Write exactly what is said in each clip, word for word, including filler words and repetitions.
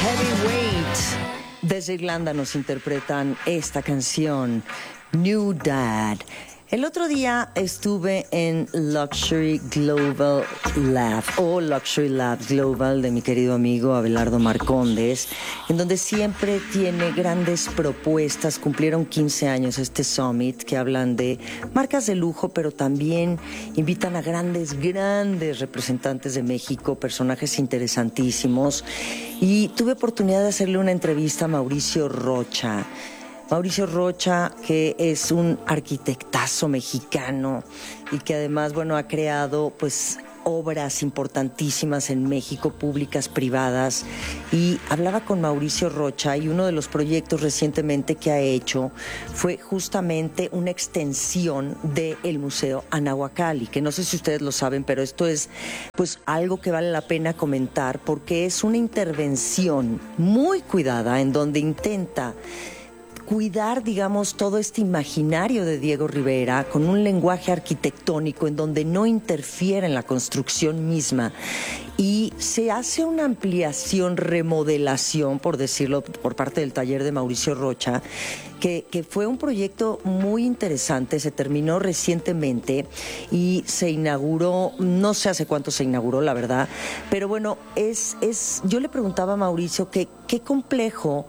Heavyweight. Desde Irlanda nos interpretan esta canción, New Dad. El otro día estuve en Luxury Global Lab, o Luxury Lab Global, de mi querido amigo Abelardo Marcondes, en donde siempre tiene grandes propuestas. Cumplieron quince años este summit, que hablan de marcas de lujo, pero también invitan a grandes, grandes representantes de México, personajes interesantísimos. Y tuve oportunidad de hacerle una entrevista a Mauricio Rocha. Mauricio Rocha, que es un arquitectazo mexicano y que además, bueno, ha creado pues obras importantísimas en México, públicas, privadas. Y hablaba con Mauricio Rocha y uno de los proyectos recientemente que ha hecho fue justamente una extensión del Museo Anahuacalli, que no sé si ustedes lo saben, pero esto es pues algo que vale la pena comentar porque es una intervención muy cuidada en donde intenta cuidar, digamos, todo este imaginario de Diego Rivera con un lenguaje arquitectónico en donde no interfiere en la construcción misma y se hace una ampliación, remodelación, por decirlo, por parte del taller de Mauricio Rocha, que, que fue un proyecto muy interesante, se terminó recientemente y se inauguró, no sé hace cuánto se inauguró, la verdad, pero bueno, es, es yo le preguntaba a Mauricio que qué complejo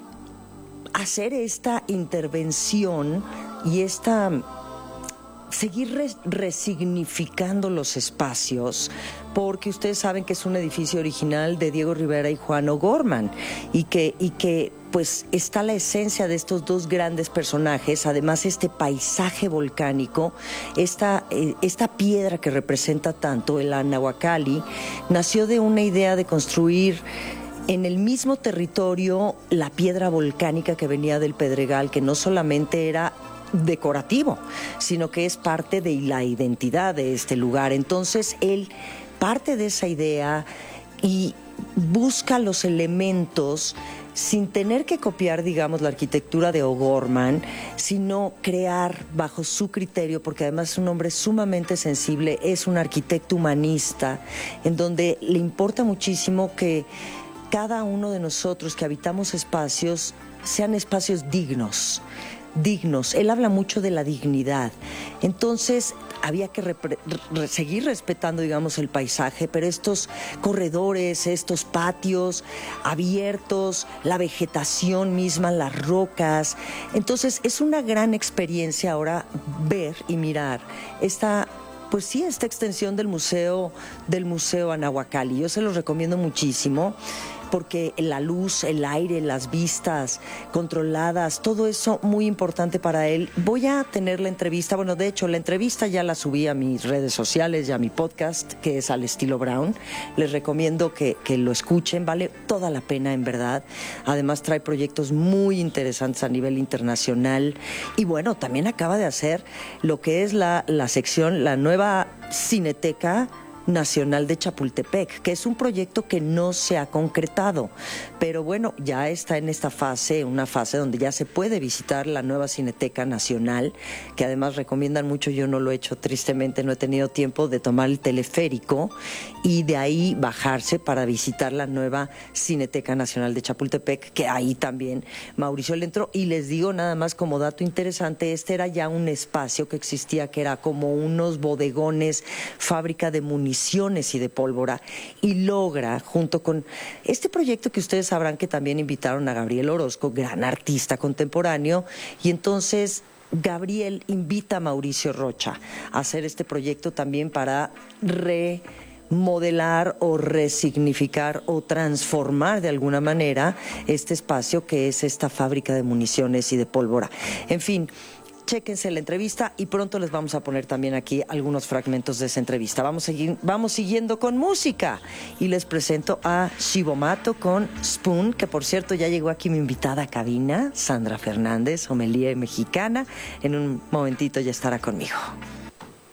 hacer esta intervención y esta seguir re, resignificando los espacios, porque ustedes saben que es un edificio original de Diego Rivera y Juan O'Gorman y que, y que pues está la esencia de estos dos grandes personajes, además este paisaje volcánico, esta, eh, esta piedra que representa tanto, el Anahuacalli, nació de una idea de construir en el mismo territorio la piedra volcánica que venía del Pedregal, que no solamente era decorativo, sino que es parte de la identidad de este lugar. Entonces él parte de esa idea y busca los elementos sin tener que copiar, digamos, la arquitectura de O'Gorman, sino crear bajo su criterio, porque además es un hombre sumamente sensible, es un arquitecto humanista, en donde le importa muchísimo que cada uno de nosotros que habitamos espacios sean espacios dignos, dignos. Él habla mucho de la dignidad. Entonces, había que repre- re- seguir respetando, digamos, el paisaje, pero estos corredores, estos patios abiertos, la vegetación misma, las rocas. Entonces, es una gran experiencia ahora ver y mirar esta, pues sí, esta extensión del museo, del Museo Anahuacalli. Yo se los recomiendo muchísimo, porque la luz, el aire, las vistas controladas, todo eso muy importante para él. Voy a tener la entrevista, bueno, de hecho, la entrevista ya la subí a mis redes sociales y a mi podcast, que es Al Estilo Brown. Les recomiendo que, que lo escuchen, vale toda la pena, en verdad. Además, trae proyectos muy interesantes a nivel internacional. Y bueno, también acaba de hacer lo que es la, la sección, la nueva Cineteca Nacional de Chapultepec, que es un proyecto que no se ha concretado, pero bueno, ya está en esta fase, una fase donde ya se puede visitar la nueva Cineteca Nacional, que además recomiendan mucho. Yo no lo he hecho, tristemente no he tenido tiempo de tomar el teleférico y de ahí bajarse para visitar la nueva Cineteca Nacional de Chapultepec, que ahí también Mauricio le entró. Y les digo nada más como dato interesante, este era ya un espacio que existía, que era como unos bodegones, fábrica de municiones y de pólvora, y logra, junto con este proyecto que ustedes sabrán que también invitaron a Gabriel Orozco, gran artista contemporáneo, y entonces Gabriel invita a Mauricio Rocha a hacer este proyecto también para remodelar o resignificar o transformar de alguna manera este espacio que es esta fábrica de municiones y de pólvora. En fin, chéquense la entrevista y pronto les vamos a poner también aquí algunos fragmentos de esa entrevista. Vamos, seguir, vamos siguiendo con música y les presento a Shibomato con Spoon, que por cierto ya llegó aquí mi invitada a cabina, Sandra Fernández, sommelier mexicana. En un momentito ya estará conmigo.